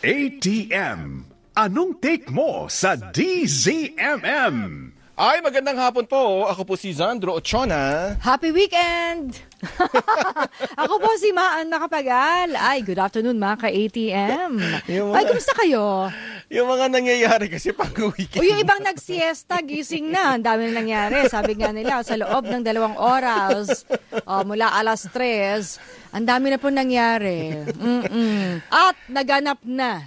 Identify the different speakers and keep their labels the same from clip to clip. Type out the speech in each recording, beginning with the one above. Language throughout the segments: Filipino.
Speaker 1: ATM. Anong take mo sa DZMM?
Speaker 2: Ay, magandang hapon po. Ako po si Zandro Ochona.
Speaker 3: Happy weekend! Ako po si Maan Nakapagal. Ay, good afternoon mga ka-ATM. Ay, kumusta kayo?
Speaker 2: Yung mga nangyayari kasi pag-weekend.
Speaker 3: O yung ibang nagsiesta, gising na. Ang dami na nangyari. Sabi nga nila, sa loob ng 2 oras, mula alas 3, ang dami na po nangyari. At naganap na.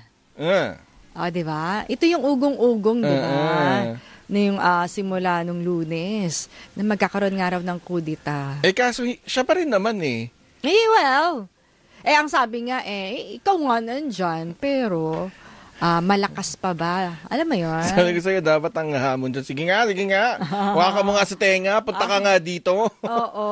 Speaker 3: Diba? Ito yung ugong-ugong, diba? Na yung simula nung Lunes na magkakaroon nga raw ng kudita.
Speaker 2: Kaso siya pa rin naman eh.
Speaker 3: Well, ang sabi nga ikaw nga nandyan, pero malakas pa ba? Alam mo yun?
Speaker 2: Sabi ko sa'yo, dapat ang hamon dyan. Sige nga. Huwag ka mo nga sa tenga, punta ka nga dito.
Speaker 3: Oo.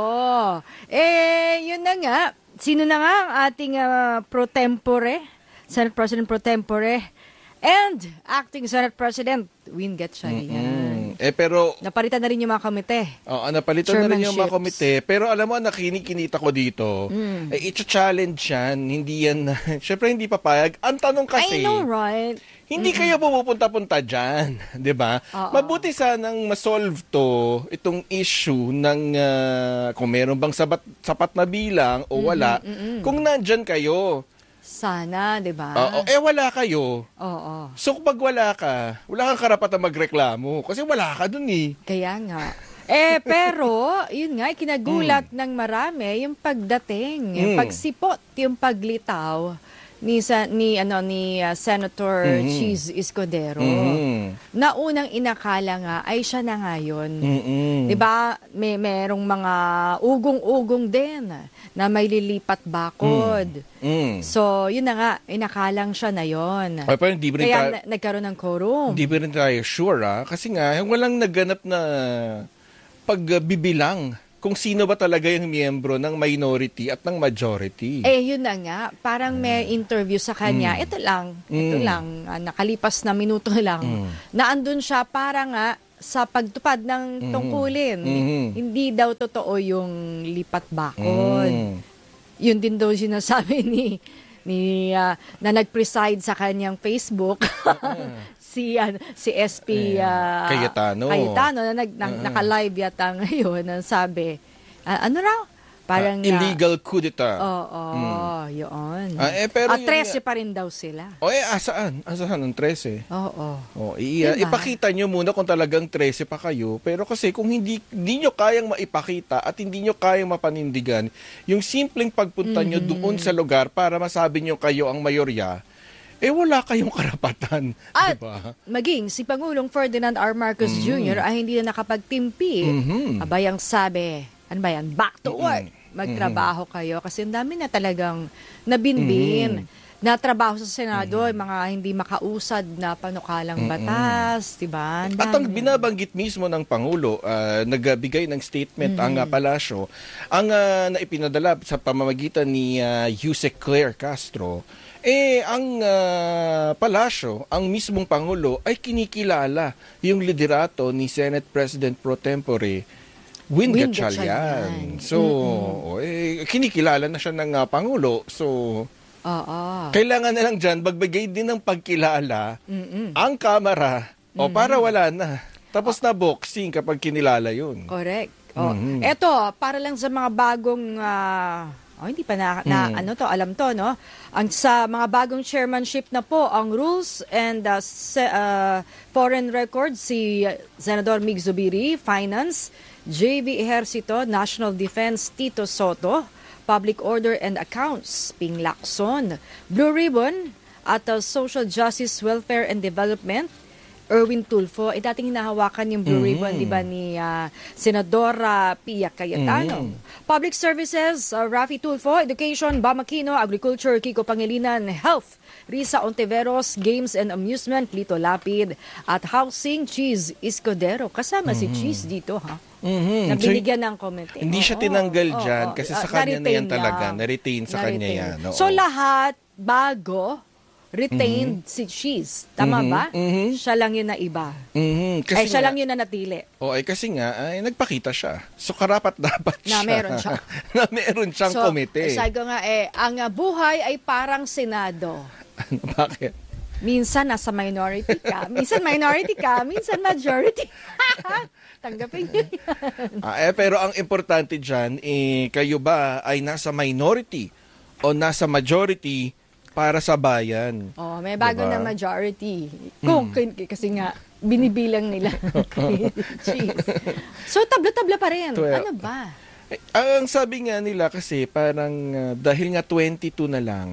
Speaker 3: Yun na nga. Sino na nga ang ating pro tempore, Senate President pro tempore, and acting Senate President Win Gatchalian.
Speaker 2: Pero
Speaker 3: napalitan na rin yung mga komite.
Speaker 2: Oo, napalitan na rin yung mga komite. Pero alam mo, nakinikinita ko dito, i-challenge yan. Hindi yan, syempre hindi papayag. Ang tanong kasi,
Speaker 3: I know, right?
Speaker 2: Hindi kayo pumupunta-punta dyan. Diba? Mabuti sanang masolve to, itong issue ng kung meron bang sapat na bilang o wala, kung nandyan kayo.
Speaker 3: Sana, di ba?
Speaker 2: Wala kayo.
Speaker 3: Oo.
Speaker 2: So, pag wala kang karapatan magreklamo. Kasi wala ka dun eh.
Speaker 3: Kaya nga. Pero, yun nga, kinagulat ng marami yung pagdating, yung pagsipot, yung paglitaw ni Senator Cheese Escudero. Na unang inakala nga ay siya na ngayon. Diba? Merong mga ugong-ugong din na may lilipat bakod. So, yun na nga, inakalang siya na yun. Kaya nagkaroon ng quorum.
Speaker 2: Hindi ba rin tayo sure kasi nga, walang naganap na pagbibilang kung sino ba talaga yung miyembro ng minority at ng majority.
Speaker 3: Yun na nga. Parang may interview sa kanya. Ito lang, nakalipas na minuto lang, na andun siya para nga sa pagtupad ng tungkulin. Hindi daw totoo yung lipat bakod. Yun din daw sinasabi na nag-preside sa kanyang Facebook. si SP
Speaker 2: Cayetano
Speaker 3: na naka-live yata ngayon, ang sabi, ano raw? Parang
Speaker 2: illegal coup d'etat.
Speaker 3: Yun.
Speaker 2: Pero
Speaker 3: 13 pa rin daw sila.
Speaker 2: Asaan? Asaan ang 13?
Speaker 3: Diba?
Speaker 2: Ipakita nyo muna kung talagang 13 pa kayo. Pero kasi kung hindi nyo kayang maipakita at hindi nyo kayang mapanindigan, yung simpleng pagpunta nyo doon sa lugar para masabi nyo kayo ang mayorya, wala kayong karapatan.
Speaker 3: At
Speaker 2: diba?
Speaker 3: maging si Pangulong Ferdinand R. Marcos Jr. ay hindi na nakapagtimpi. Abayang sabi, ano ba yan? Back to work. Magtrabaho kayo. Kasi ang dami na talagang nabinbin. Na trabaho sa Senado, mga hindi makausad na panukalang batas. Diba?
Speaker 2: At ang binabanggit mismo ng Pangulo, nagbigay ng statement ang palasyo, ang naipinadala sa pamamagitan ni Yusek Claire Castro, ang palasyo, ang mismong Pangulo, ay kinikilala yung liderato ni Senate President pro tempore, Win Gatchalian. So, kinikilala na siya ng Pangulo. So, kailangan na lang dyan, magbigay din ng pagkilala ang Kamara para wala na. Tapos na boxing kapag kinilala yun.
Speaker 3: Correct. Eto, para lang sa mga bagong hindi pa alam to, no? Ang sa mga bagong chairmanship na po, ang Rules and Foreign Records, si Senador Mig Zubiri, Finance, JV Ejercito, National Defense, Tito Soto, Public Order and Accounts, Ping Lacson, Blue Ribbon, at Social Justice, Welfare and Development, Erwin Tulfo. Dating hinahawakan yung Blue Ribbon, di ba, ni Senadora Pia Cayetano. Public Services, Rafi Tulfo. Education, Bam Aquino. Agriculture, Kiko Pangilinan. Health, Risa Ontiveros. Games and Amusement, Lito Lapid. At Housing, Cheese Escudero. Kasama si Cheese dito, ha? Na binigyan ng komite.
Speaker 2: Hindi siya tinanggal dyan kasi sa kanya na yan talaga. Na-retain sa kanya yan.
Speaker 3: So lahat, bago, retained si Cheese. Tama ba? Siya lang yun na iba. Kasi siya lang yun na natili.
Speaker 2: Kasi nga, nagpakita siya. So, karapat-dapat siya.
Speaker 3: Na meron siya.
Speaker 2: Na meron siyang komite.
Speaker 3: Sabi ko nga, ang buhay ay parang Senado.
Speaker 2: Bakit?
Speaker 3: Minsan nasa minority ka, minsan majority. Tanggapin niyo yan.
Speaker 2: Pero ang importante dyan, kayo ba ay nasa minority o nasa majority para sa bayan?
Speaker 3: Oh, may bago
Speaker 2: Diba?
Speaker 3: na majority. Kasi nga, binibilang nila. Jeez. So, tabla-tabla pa rin. Ano ba?
Speaker 2: Ang sabi nga nila kasi parang dahil nga 22 na lang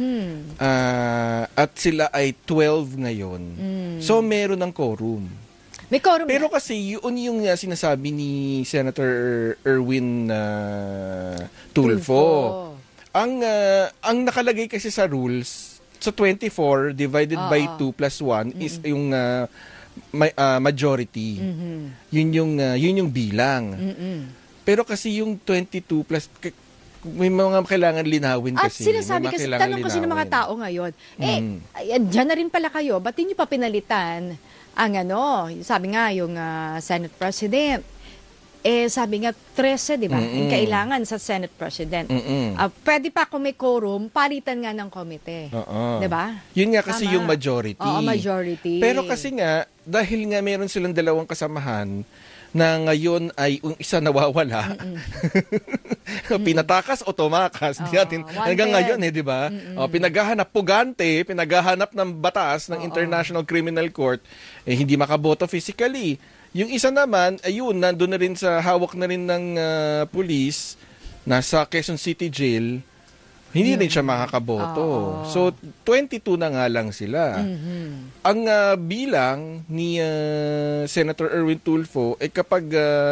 Speaker 2: at sila ay 12 ngayon. So meron ng quorum.
Speaker 3: May quorum
Speaker 2: Pero
Speaker 3: na.
Speaker 2: kasi yun yung sinasabi ni Senator Erwin Tulfo. Ang nakalagay kasi sa rules, sa 24 divided by 2 plus 1 is yung majority. Yun yung bilang. Pero kasi yung 22 plus, may mga kailangan linawin
Speaker 3: At
Speaker 2: kasi.
Speaker 3: sinasabi kasi, tanong kasi ng mga tao ngayon, dyan na rin pala kayo, ba't hindi pa pinalitan ang sabi nga yung Senate President, sabi nga 13, di ba? Yung kailangan sa Senate President. Pwede pa kung may quorum, palitan nga ng komite. Di ba?
Speaker 2: Yun nga kasi yung majority.
Speaker 3: Oo, majority.
Speaker 2: Pero kasi nga, dahil nga meron silang dalawang kasamahan, na ngayon ay isa nawawala. Pinatakas o tumakas. Hanggang ngayon di ba? Pinaghahanap pugante, pinaghahanap ng batas ng International Criminal Court, hindi makaboto physically. Yung isa naman, ayun, nandun na rin sa hawak na rin ng police, nasa Quezon City Jail, hindi rin siya makakaboto. So, 22 na nga lang sila. Ang bilang ni Senator Erwin Tulfo, kapag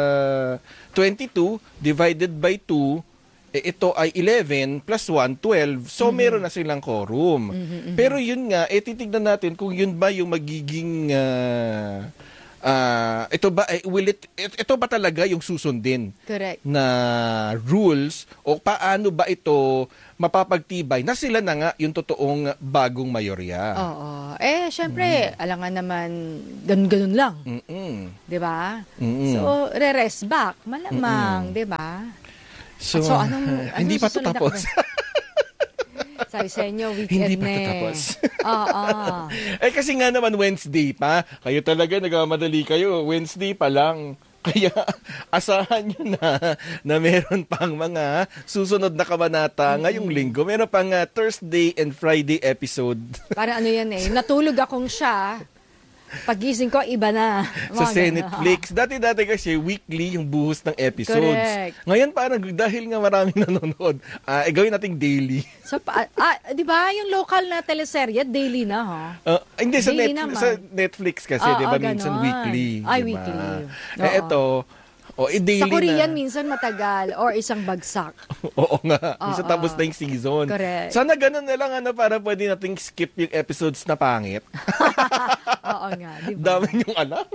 Speaker 2: 22 divided by 2, ito ay 11 plus 1, 12. So, meron na silang quorum. Pero yun nga, titignan natin kung yun ba yung magiging... ito ba talaga yung susundin?
Speaker 3: Correct.
Speaker 2: Na rules o paano ba ito mapapagtibay na sila na nga yung totoong bagong mayorya?
Speaker 3: Oo. Syempre, alangan naman ganun lang. 'Di ba? So, re-rest back malamang, 'di ba?
Speaker 2: So
Speaker 3: anong
Speaker 2: hindi pa to tapos.
Speaker 3: Sabi sa inyo, weekend
Speaker 2: Hindi pa ito tapos. Kasi nga naman Wednesday pa. Kayo talaga nagmamadali kayo. Wednesday pa lang. Kaya asahan nyo na meron pang mga susunod na kabanata ngayong linggo. Meron pang Thursday and Friday episode.
Speaker 3: Para yan natulog akong siya. Pagising ko, iba na.
Speaker 2: Sa Netflix. Dati kasi weekly yung buhos ng episodes.
Speaker 3: Correct.
Speaker 2: Ngayon parang dahil nga maraming nanonood, gawin nating daily.
Speaker 3: So, di ba yung local na teleserye, daily na, ha?
Speaker 2: Hindi,
Speaker 3: daily
Speaker 2: sa Netflix kasi, di ba, minsan weekly.
Speaker 3: Ay,
Speaker 2: diba?
Speaker 3: weekly.
Speaker 2: Ito, daily
Speaker 3: sa Korean,
Speaker 2: na.
Speaker 3: minsan matagal or isang bagsak.
Speaker 2: Oo nga. Minsan tapos na yung season.
Speaker 3: Correct.
Speaker 2: Sana ganun na lang para pwede nating skip yung episodes na pangit.
Speaker 3: Oo nga, di ba?
Speaker 2: Dami niyong alam.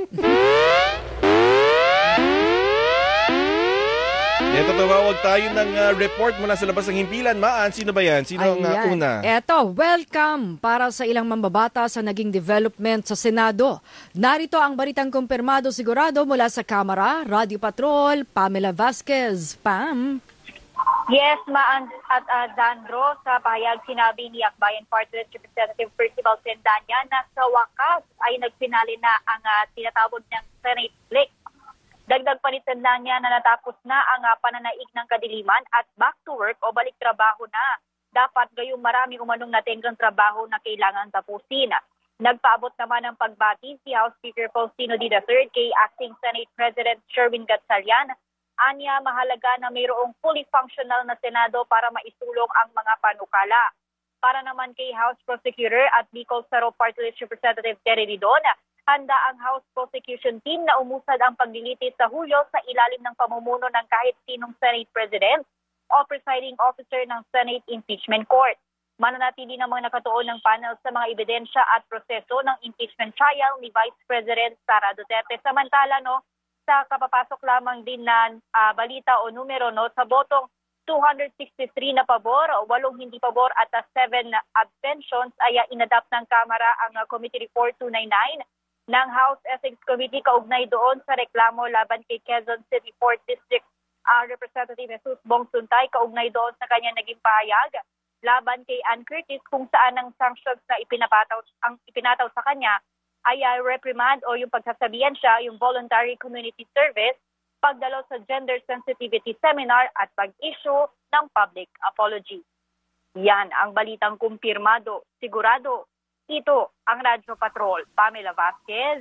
Speaker 2: Ito, tumawag tayo ng report mula sa labas ng himpilan. Maan, sino ba yan? Sino ang una?
Speaker 3: Eto, welcome para sa ilang mambabata sa naging development sa Senado. Narito ang balitang kumpirmado sigurado mula sa Kamara, Radio Patrol, Pamela Vasquez. Pam?
Speaker 4: Yes, Maan at Dandro, sa pahayag sinabi ni Akbayan Party List Representative Percival Sendanya na sa wakas ay nagpinali na ang tinatawag niyang Senate Flick. Dagdag pa ni Sendanya na natapos na ang pananaig ng kadiliman at back to work o balik trabaho na. Dapat gayong marami umanong natenggang trabaho na kailangan tapusin. Nagpaabot naman ng pagbati si House Speaker Faustino D. III kay Acting Senate President Sherwin Gatchalian. Anya, mahalaga na mayroong fully functional na Senado para maisulong ang mga panukala. Para naman kay House Prosecutor at Bicol Saro Party List Representative Terry Ridon, handa ang House Prosecution Team na umusad ang paglilitis sa Hulyo sa ilalim ng pamumuno ng kahit sinong Senate President o Presiding Officer ng Senate Impeachment Court. Mananatili namang nakatuon ng panel sa mga ebidensya at proseso ng impeachment trial ni Vice President Sara Duterte. Samantala, sa kapapasok lamang din na balita o numero sa botong 263 na pabor, 8 hindi pabor at 7 abstentions ay inadapt ng Kamara ang Committee Report 299 ng House Ethics Committee kaugnay doon sa reklamo laban kay Quezon City 4th District Representative Jesus Bong Suntay kaugnay doon sa kanyang naging pahayag laban kay Ann Curtis kung saan ang sanctions na ipinataw sa kanya ay reprimand o yung pagsasabihan siya, yung voluntary community service, pagdalo sa gender sensitivity seminar at pag-issue ng public apology. Yan ang balitang kumpirmado, sigurado. Ito ang Radyo Patrol. Pamela Vasquez,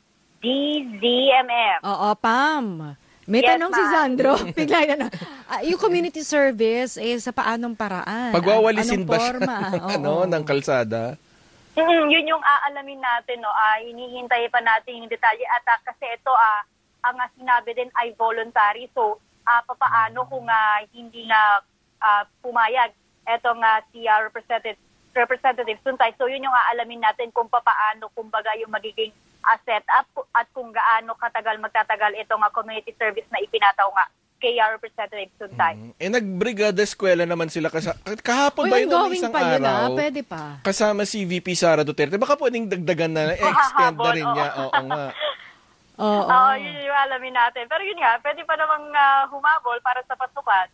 Speaker 4: DZMM.
Speaker 3: Oo, Pam. May
Speaker 4: Yes,
Speaker 3: tanong si
Speaker 4: ma'am.
Speaker 3: Sandro. Bigla na. Yung community service, sa paanong paraan?
Speaker 2: Pagwawalisin
Speaker 3: Anong
Speaker 2: ba siya
Speaker 3: forma?
Speaker 2: ng, ng kalsada?
Speaker 4: Yun yung aalamin natin, no. Hinihintay pa natin yung detalye at kasi ito ang sinabi din ay voluntary. So, papaano kung hindi na pumayag etong si Representative Suntay. So, yun yung aalamin natin kung papaano, kumbaga, yung magiging setup at kung gaano magtatagal itong community service na ipinataw nga kay Representative Suntay.
Speaker 2: Nagbrigada eskwela naman sila kahapon ba yun o
Speaker 3: ongoing
Speaker 2: isang
Speaker 3: pa yun,
Speaker 2: araw?
Speaker 3: Pwede pa.
Speaker 2: Kasama si VP Sara Duterte. Baka pwedeng dagdagan na, extend na rin niya. Oo nga.
Speaker 3: Oo.
Speaker 4: Yun yung alamin natin. Pero yun nga, pwede pa namang humabol para sa pasukan.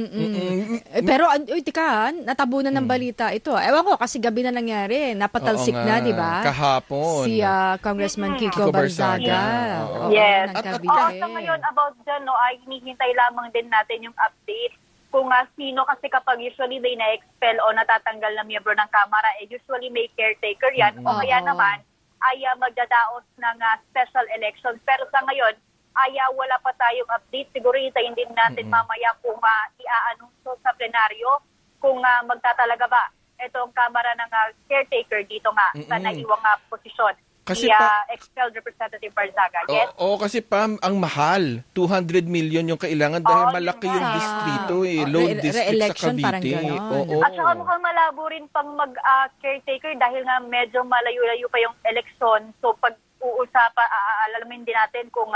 Speaker 3: Pero, tika, natabunan ng balita ito. Ewan ko, kasi gabi na nangyari. Napatalsik
Speaker 2: Oo
Speaker 3: na,
Speaker 2: nga.
Speaker 3: di ba?
Speaker 2: Kahapon.
Speaker 3: Si Congressman Kiko
Speaker 2: Kiko
Speaker 3: Barzaga.
Speaker 2: Barzaga.
Speaker 3: Oo,
Speaker 4: Yes.
Speaker 3: nagkabite.
Speaker 4: So ngayon, about dyan, ay hinihintay lamang din natin yung update kung sino kasi kapag usually may na-expel o natatanggal na miyembro ng Kamara, usually may caretaker yan. O kaya naman, ay magdadaos ng special elections. Pero sa ngayon, ay wala pa tayong update. Siguro hintayin din natin mamaya kung i-aanunsyo sa plenaryo kung magtatalaga ba itong Kamara ng caretaker dito nga sa naiwang posisyon
Speaker 2: Kasi
Speaker 4: ni expelled Representative Barzaga. Yes?
Speaker 2: Oo, kasi Pam, ang mahal. 200 million yung kailangan dahil malaki yung distrito. Low district
Speaker 3: re-election,
Speaker 2: sa
Speaker 3: parang
Speaker 2: Cavite.
Speaker 3: ganon.
Speaker 2: Oo.
Speaker 4: At saka mukhang malabo rin pang mag-caretaker dahil nga medyo malayo-layo pa yung eleksyon. So pag alamin din natin kung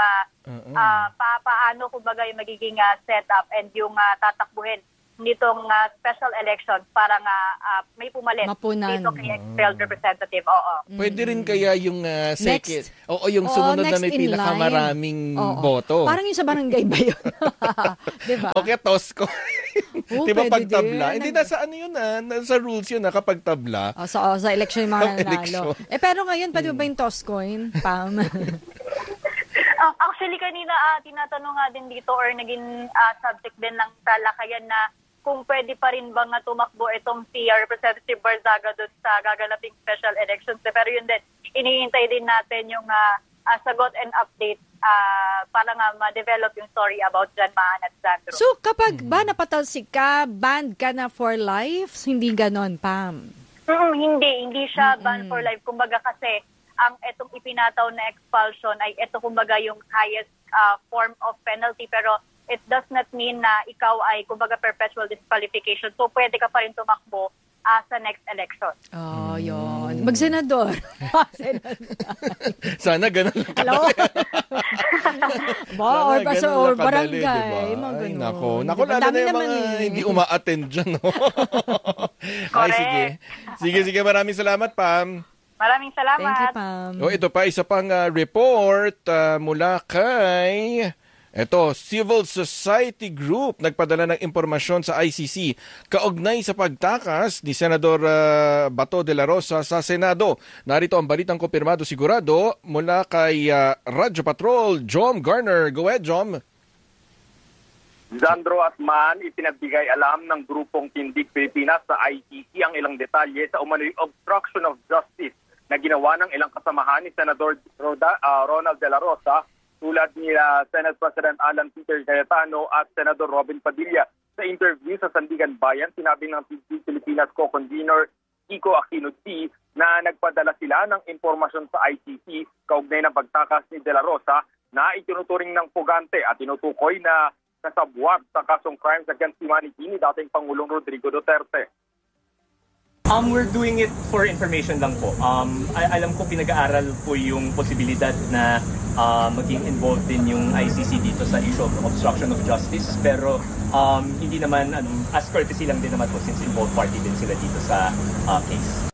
Speaker 4: paano kumbaga yung magiging setup and yung tatakbuhin nitong special elections para nga may pumalit
Speaker 3: Mapunan.
Speaker 4: dito kay expelled representative. Oo.
Speaker 2: Pwede rin kaya yung second.
Speaker 3: Next.
Speaker 2: Oo, yung sunod na
Speaker 3: next
Speaker 2: may
Speaker 3: in
Speaker 2: pinakamaraming
Speaker 3: line.
Speaker 2: boto.
Speaker 3: Parang yung sa barangay ba yun? Diba?
Speaker 2: Okay, Tosco. Di ba
Speaker 3: pwede
Speaker 2: pag tabla?
Speaker 3: din.
Speaker 2: Hindi, nasa ano yun nasa rules yun kapag tabla.
Speaker 3: Sa election yung mga nanalo.
Speaker 2: Election.
Speaker 3: Pero ngayon, pwede ba yung Toscoin, Pam?
Speaker 4: Actually, kanina tinatanong nga din dito or naging subject din ng talakayan na kung pwede pa rin bang tumakbo itong si Representative Barzaga doon sa gaganaping special elections. Pero yun din, inihintay din natin yung sagot and update para nga ma-develop yung story about John Mahan at Sandro.
Speaker 3: So, kapag ba napatalsik ka, banned ka na for life? Hindi ganon, Pam?
Speaker 4: Hindi siya ban for life. Kumbaga kasi, ang itong ipinataw na expulsion ay ito kumbaga yung highest form of penalty. Pero it does not mean na ikaw ay kumbaga perpetual disqualification. So pwede ka pa rin tumakbo sa next election.
Speaker 3: Yun. Mag-senador.
Speaker 2: Sana ganun lang
Speaker 3: Hello? Or
Speaker 2: ganun
Speaker 3: or
Speaker 2: lang kadali,
Speaker 3: barangay.
Speaker 2: diba?
Speaker 3: Mga
Speaker 2: Ay,
Speaker 3: ganun.
Speaker 2: nako,
Speaker 3: Diba?
Speaker 2: lalo
Speaker 3: Dami
Speaker 2: na yung
Speaker 3: naman
Speaker 2: mga hindi uma-attend dyan. No? Ay, sige, maraming salamat, Pam.
Speaker 4: Maraming salamat.
Speaker 3: Thank you, Pam.
Speaker 2: Ito pa, isa pang report mula kay Civil Society Group. Nagpadala ng impormasyon sa ICC kaugnay sa pagtakas ni Senador Bato de la Rosa sa Senado. Narito ang balitang kumpirmado sigurado mula kay Radyo Patrol, Jom Garner. Go ahead, Jom.
Speaker 5: Sandro at Man, ipinagbigay alam ng grupong Tindig Pilipinas sa ICC ang ilang detalye sa umano'y obstruction of justice na ginawa ng ilang kasamahan ni Senador Ronald de la Rosa tulad ni Senate President Alan Peter Cayetano at Senador Robin Padilla. Sa interview sa Sandigan Bayan, sinabi ng Tindig Pilipinas co-convener Kiko Aquino C na nagpadala sila ng impormasyon sa ICC kaugnay ng pagtakas ni de la Rosa na itinuturing ng pugante at tinutukoy na kasabwat sa kasong crimes against humanity ni dating Pangulong Rodrigo Duterte.
Speaker 6: We're doing it for information lang po. Alam ko pinag-aaral po yung posibilidad na maging involved din yung ICC dito sa issue of obstruction of justice. Pero hindi naman, as courtesy lang din naman po since involved party din sila dito sa case.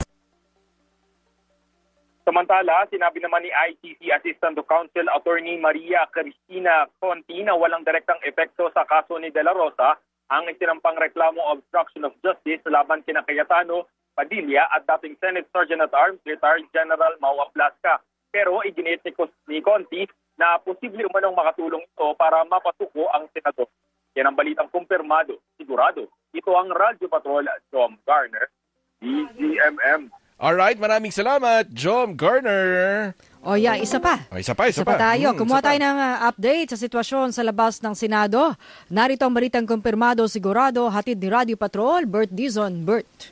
Speaker 5: Samantala, sinabi naman ni ICC Assistant to Counsel Attorney Maria Cristina Conti na walang direktang epekto sa kaso ni De La Rosa ang itinampang reklamo obstruction of justice laban kina Cayetano, Padilla at dating Senate Sergeant at Arms Retired General Mau Ablasca. Pero iginiit ni Conti na posible umanong makatulong ito para mapasuko ang senador. Yan ang balitang kumpirmado, sigurado. Ito ang Radyo Patrol, Jom Garner, DZMM.
Speaker 2: Alright, maraming salamat, Jom Garner.
Speaker 3: O yeah, isa pa.
Speaker 2: Isa pa
Speaker 3: tayo. Kumuha
Speaker 2: isa pa.
Speaker 3: tayo ng update sa sitwasyon sa labas ng Senado. Narito ang balitang kumpirmado, sigurado, hatid ni Radio Patrol, Bert Dizon. Bert.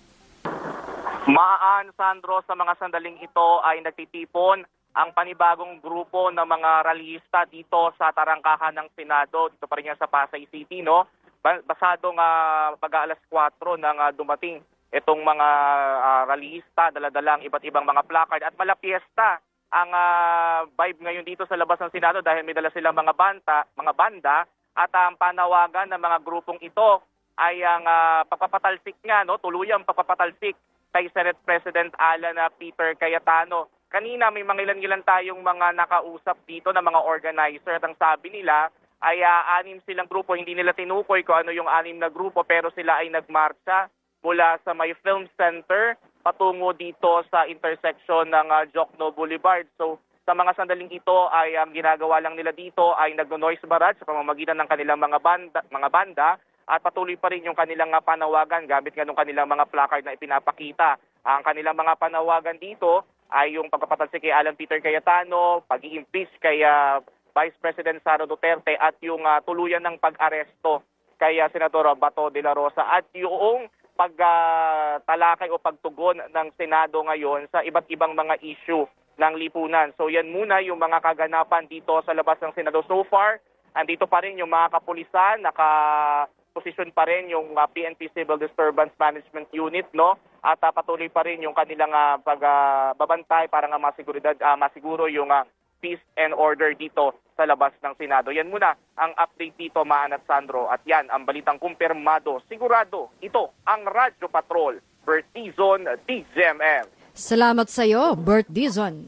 Speaker 7: Maan, Sandro, sa mga sandaling ito ay nagtitipon ang panibagong grupo ng mga rallyista dito sa tarangkahan ng Senado. Dito pa rin yan sa Pasay City, no? Basadong pag-aalas 4 nang dumating itong mga rallyista, daladalang iba't ibang mga placard at malapiesta ang vibe ngayon dito sa labas ng Senado dahil may dala silang mga banda at ang panawagan ng mga grupong ito ay ang pagpapatalsik nga, no? Tuluyang pagpapatalsik kay Senate President Alan Peter Cayetano. Kanina may mga ilan-ilan tayong mga nakausap dito na mga organizer at ang sabi nila ay 6 silang grupo. Hindi nila tinukoy kung ano yung 6 na grupo pero sila ay nagmarcha mula sa may Film Center patungo dito sa intersection ng Jokno Boulevard. So sa mga sandaling ito ay ang ginagawa lang nila dito ay nagno-noise barrage sa pamamagitan ng kanilang mga banda at patuloy pa rin yung kanilang panawagan gamit nga ng kanilang mga placard na ipinapakita. Ang kanilang mga panawagan dito ay yung pagpapatalsik kay Alan Peter Cayetano, pag-i-impeach kay Vice President Sara Duterte at yung tuluyan ng pag-aresto kay Senador Bato de la Rosa at yung pagtalakay o pagtugon ng Senado ngayon sa iba't ibang mga issue ng lipunan. So yan muna yung mga kaganapan dito sa labas ng Senado so far. Andito pa rin yung mga kapulisan, naka-posisyon pa rin yung PNP Civil Disturbance Management Unit, no? At patuloy pa rin yung kanilang pagbabantay para nga masiguro yung peace and order dito sa labas ng Senado. Yan muna ang update dito, Maan at Sandro. At yan ang balitang kumpirmado. Sigurado, ito ang Radyo Patrol. Bert Dizon, DZMM.
Speaker 3: Salamat sa iyo, Bert Dizon.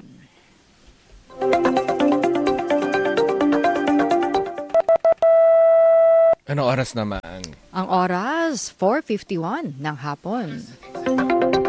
Speaker 2: Ano oras naman?
Speaker 3: Ang oras, 4:51 ng hapon.